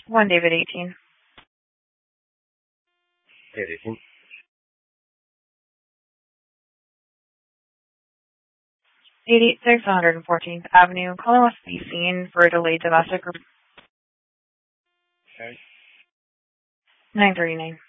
1 David 18. David 18. 886 114th Avenue. Calling with the scene for a delayed domestic. Okay. 939.